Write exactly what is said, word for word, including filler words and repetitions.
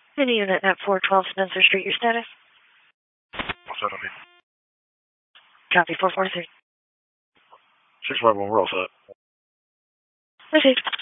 Any unit at four twelve Spencer Street, your status? What's that, I mean? Copy, four four three. six five one, we're all set. Received.